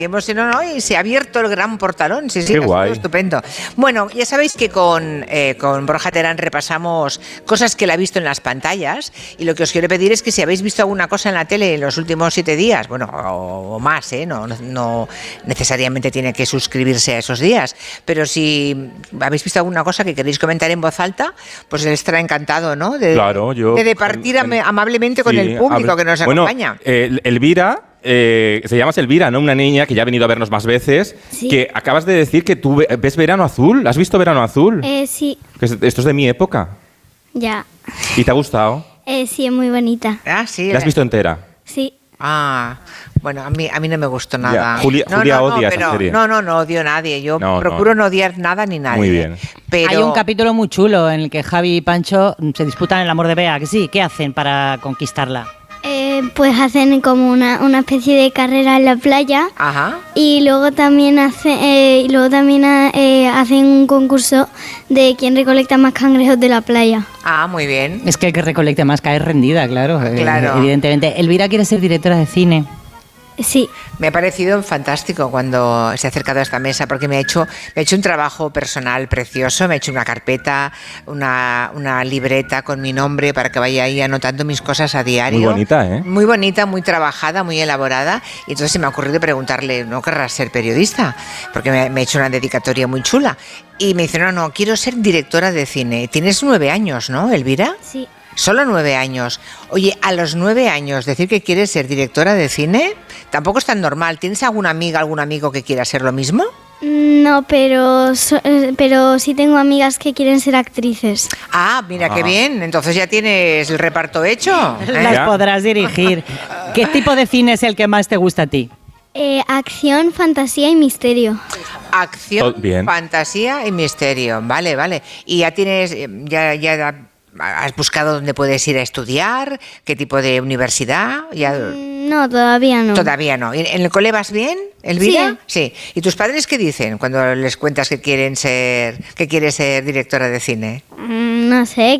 emocionado, ¿no? Y se ha abierto el gran portalón. Sí, Qué guay. Estupendo. Bueno, ya sabéis que con Borja Terán repasamos cosas que él ha visto en las pantallas, y lo que os quiero pedir es que si habéis visto alguna cosa en la tele en los últimos 7 días, bueno, o más, no necesariamente tiene que suscribirse a esos días, pero si habéis visto alguna cosa que queréis comentar en voz alta, pues él estará encantado, ¿no? De departir amablemente con el público que nos acompaña. Elvira, se llama Elvira, ¿no? Una niña que ya ha venido a vernos más veces. Sí. Que acabas de decir que tú ves Verano Azul. ¿Has visto Verano Azul? Sí. Esto es de mi época. Ya. ¿Y te ha gustado? Sí, es muy bonita. Ah, sí. ¿La has visto entera? Sí. Ah, bueno, a mí no me gustó nada. Julia odia esa serie. No odio a nadie. Yo procuro no odiar nada ni nadie. Muy bien. Pero hay un capítulo muy chulo en el que Javi y Pancho se disputan el amor de Bea. ¿Que sí? ¿Qué hacen para conquistarla? Pues hacen como una especie de carrera en la playa. Ajá. Y luego también hacen un concurso de quién recolecta más cangrejos de la playa. Ah, muy bien. Es que el que recolecte más cae rendida, claro. Claro. Evidentemente. Elvira quiere ser directora de cine. Sí. Me ha parecido fantástico cuando se ha acercado a esta mesa, porque me ha hecho un trabajo personal precioso. Me ha hecho una carpeta, una libreta con mi nombre para que vaya ahí anotando mis cosas a diario. Muy bonita, ¿eh? Muy bonita, muy trabajada, muy elaborada. Y entonces se me ha ocurrido preguntarle, ¿no querrás ser periodista? Porque me ha hecho una dedicatoria muy chula. Y me dice, no, quiero ser directora de cine. Tienes 9 años, ¿no, Elvira? Sí. Solo 9 años. Oye, a los 9 años decir que quieres ser directora de cine tampoco es tan normal. ¿Tienes alguna amiga, algún amigo que quiera hacer lo mismo? No, pero sí tengo amigas que quieren ser actrices. Ah, mira qué bien. Entonces ya tienes el reparto hecho. Las podrás dirigir. ¿Qué tipo de cine es el que más te gusta a ti? Acción, fantasía y misterio. Acción, fantasía y misterio. Vale. Y ya tienes, ya ¿has buscado dónde puedes ir a estudiar? ¿Qué tipo de universidad? No, todavía no. Todavía no. ¿En el cole vas bien, Elvira? Sí. ¿Y tus padres qué dicen cuando les cuentas que quieres ser directora de cine? No sé,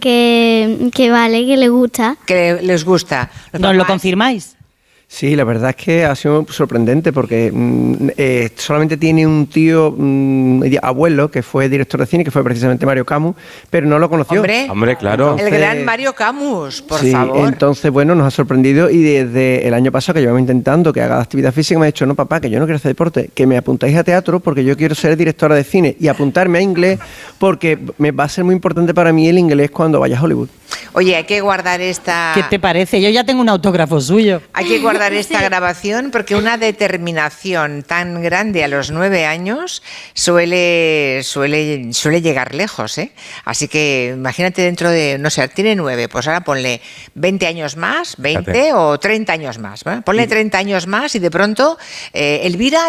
que vale, que les gusta. Que les gusta. ¿Nos lo confirmáis? Sí, la verdad es que ha sido sorprendente porque solamente tiene un tío abuelo que fue director de cine, que fue precisamente Mario Camus, pero no lo conoció. Hombre, claro. Entonces, el gran Mario Camus, por favor. Entonces, bueno, nos ha sorprendido y desde el año pasado que llevamos intentando que haga actividad física me ha dicho, no papá, que yo no quiero hacer deporte, que me apuntáis a teatro porque yo quiero ser directora de cine y apuntarme a inglés porque me va a ser muy importante para mí el inglés cuando vaya a Hollywood. Oye, hay que guardar esta... ¿Qué te parece? Yo ya tengo un autógrafo suyo. Hay que guardar esta grabación porque una determinación tan grande a los 9 años suele llegar lejos, ¿eh? Así que imagínate dentro de, no sé, tiene 9, pues ahora ponle 20 años más, 20 Fíjate. O 30 años más, ¿eh? Ponle 30 años más y de pronto, Elvira,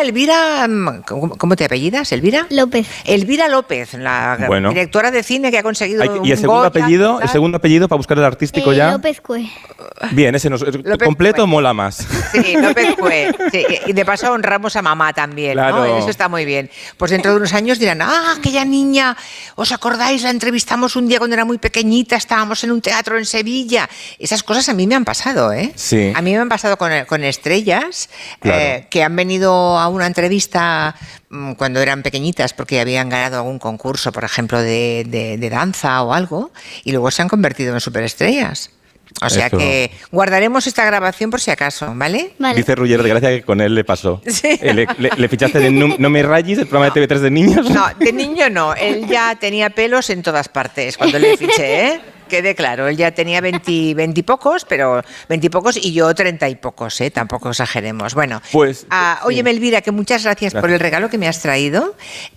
¿cómo te apellidas, Elvira? López. Elvira López, la directora de cine que ha conseguido ¿Y el segundo apellido? ¿El segundo apellido para buscar el artístico ya? López Cue. Bien, ese completo Cue. Mola más. Sí, López Cue. Sí, y de paso honramos a mamá también, claro. ¿no? Eso está muy bien. Pues dentro de unos años dirán, aquella niña, ¿os acordáis? La entrevistamos un día cuando era muy pequeñita, estábamos en un teatro en Sevilla. Esas cosas a mí me han pasado, ¿eh? Sí. A mí me han pasado con estrellas, claro. Que han venido a una entrevista cuando eran pequeñitas porque habían ganado algún concurso, por ejemplo, de danza o algo, y luego se han convertido en superestrellas. O sea que guardaremos esta grabación por si acaso, ¿vale? Dice Ruller de Gracia que con él le pasó. Sí. Le fichaste de No me rayes, el programa de TV3 de niños. No, de niño no. Él ya tenía pelos en todas partes cuando le fiché, ¿eh? Quede claro, él ya tenía 20 y pocos, pero 20 y pocos y yo 30 y pocos, ¿eh? Tampoco exageremos. Bueno, pues, oye, Elvira, que muchas gracias por el regalo que me has traído.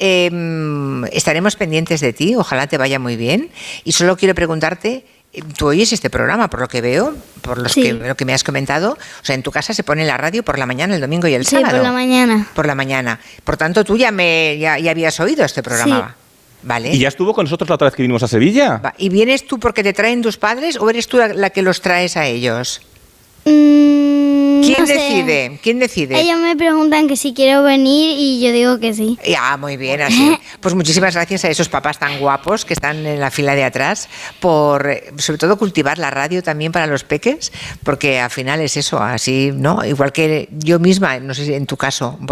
Estaremos pendientes de ti, ojalá te vaya muy bien. Y solo quiero preguntarte, tú oyes este programa, por lo que veo, lo que me has comentado. O sea, en tu casa se pone la radio por la mañana, el domingo y el sábado. Sí, por la mañana. Por la mañana. Por tanto, tú ya habías oído este programa. Sí. Vale. ¿Y ya estuvo con nosotros la otra vez que vinimos a Sevilla? ¿Y vienes tú porque te traen tus padres o eres tú la que los traes a ellos? ¿Quién no sé. decide? ¿Quién decide? Ellos me preguntan que si quiero venir y yo digo que sí. Ya, muy bien, así. Pues muchísimas gracias a esos papás tan guapos que están en la fila de atrás por, sobre todo, cultivar la radio también para los peques, porque al final es eso, así, ¿no? Igual que yo misma, no sé si en tu caso,